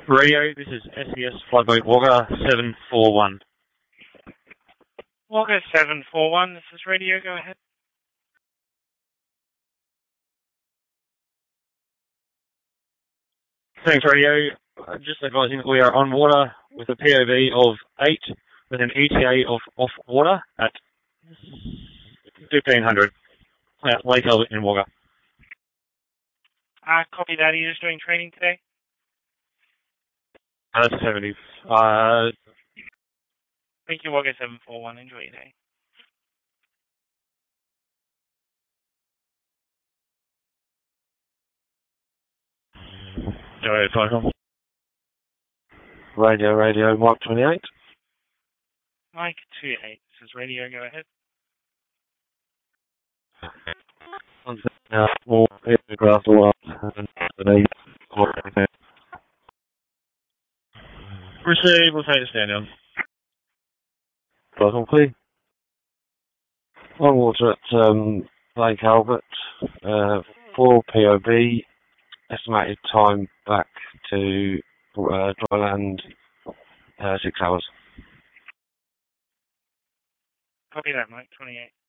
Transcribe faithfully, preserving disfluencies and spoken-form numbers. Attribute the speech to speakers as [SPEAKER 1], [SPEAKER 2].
[SPEAKER 1] Radio, this is S E S Flightboat Wagga seven four one.
[SPEAKER 2] Wagga seven four one, this is radio, go ahead.
[SPEAKER 1] Thanks, radio. Uh, just advising that we are on water with a P O V of eight with an E T A of off water at fifteen hundred at Lake Albert in Wagga.
[SPEAKER 2] Uh, copy that. Are you just doing training today?
[SPEAKER 1] Uh, that's seventy. Uh,
[SPEAKER 2] Thank you, Wagga seven four one. Enjoy your day.
[SPEAKER 1] Radio, radio, Mark twenty-eight.
[SPEAKER 2] Mike two eight, this is radio, go ahead.
[SPEAKER 1] Now, all aircraft all up underneath. Receive, we'll take a stand down. Welcome, clear. On water at um, Lake Albert, uh, four P O V, estimated time back to uh, dry land, uh, six hours.
[SPEAKER 2] Copy that, Mike twenty-eight.